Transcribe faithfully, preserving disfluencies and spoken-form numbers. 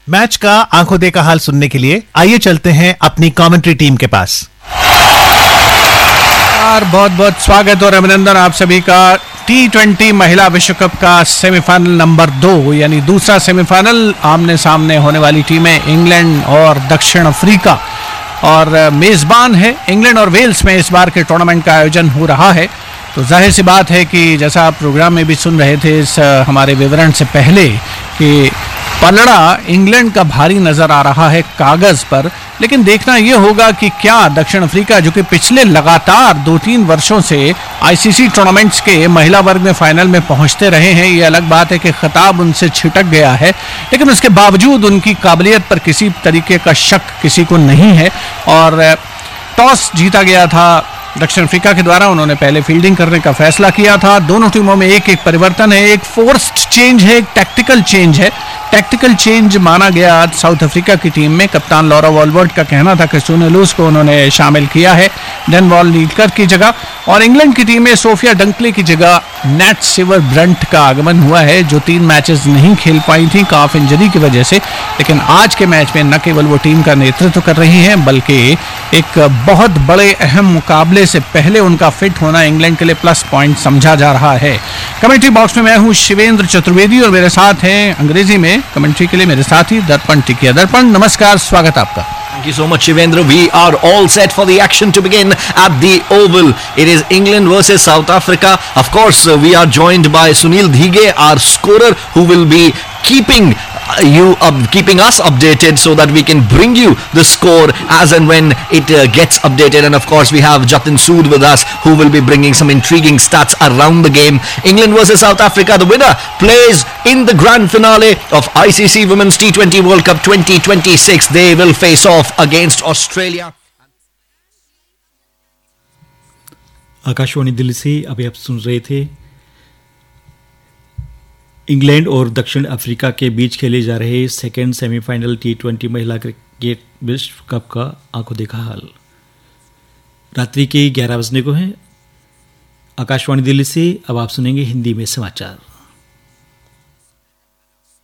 Match का आंखों देखा हाल सुनने के लिए आइए चलते हैं अपनी कमेंट्री टीम के पास। और बहुत बहुत स्वागत और अभिनंदन आप सभी का टी ट्वेंटी महिला विश्व कप का सेमीफाइनल नंबर दो यानी दूसरा सेमीफाइनल। आमने सामने होने वाली टीमें इंग्लैंड और दक्षिण अफ्रीका और मेजबान है इंग्लैंड और वेल्स में इस बार के टूर्नामेंट का आयोजन हो रहा है। तो जाहिर सी बात है कि जैसा आप प्रोग्राम में भी सुन रहे थे इस हमारे विवरण से पहले कि पलड़ा इंग्लैंड का भारी नजर आ रहा है कागज पर, लेकिन देखना यह होगा कि क्या दक्षिण अफ्रीका जो कि पिछले लगातार दो तीन वर्षों से आईसीसी टूर्नामेंट्स के महिला वर्ग में फाइनल में पहुंचते रहे हैं, ये अलग बात है कि खिताब उनसे छिटक गया है, लेकिन उसके बावजूद उनकी काबिलियत पर किसी तरीके का शक किसी को नहीं है। और टॉस जीता गया था दक्षिण अफ्रीका के द्वारा, उन्होंने पहले फील्डिंग करने का फैसला किया था। दोनों टीमों में एक एक परिवर्तन है, एक फोर्स्ड चेंज है, एक टैक्टिकल चेंज है। टैक्टिकल चेंज माना गया आज साउथ अफ्रीका की टीम में। कप्तान लॉरा वॉलवर्ट का कहना था कि सुनेलूस को उन्होंने शामिल किया है डेन वॉल नीलकर की जगह, और इंग्लैंड की टीम में सोफिया डंकले की जगह नैट सिवर ब्रंट का आगमन हुआ है, जो तीन मैचेस नहीं खेल पाई थी काफ इंजरी की वजह से, लेकिन आज के मैच में न केवल वो टीम का नेतृत्व कर रही हैं बल्कि एक बहुत बड़े अहम मुकाबले से पहले उनका फिट होना इंग्लैंड के लिए प्लस पॉइंट समझा जा रहा है। कमेंट्री बॉक्स में मैं हूं शिवेंद्र चतुर्वेदी और मेरे साथ हैं अंग्रेजी में कमेंट्री के लिए मेरे साथी दर्पण टिकिया। दर्पण नमस्कार, स्वागत आपका। Thank you so much, Shivendra. We are all set for the action to begin at the Oval. It is England versus South Africa. Of course, uh, we are joined by Sunil Dhige, our scorer, who will be keeping uh, you up, keeping us updated so that we can bring you the score as and when it uh, gets updated. And of course, we have Jatin Sood with us, who will be bringing some intriguing stats around the game. England versus South Africa. The winner plays in the grand finale of I C C Women's T twenty World Cup twenty twenty-six. They will face off against Australia. Akashvani Delhi से अभी आप सुन रहे थे England और दक्षिण Africa के बीच खेले जा रहे सेकेंड सेमीफाइनल टी ट्वेंटी महिला क्रिकेट विश्व कप का आंखों देखा हाल। रात्रि के ग्यारह बजने को है। आकाशवाणी दिल्ली से अब आप सुनेंगे हिंदी में समाचार।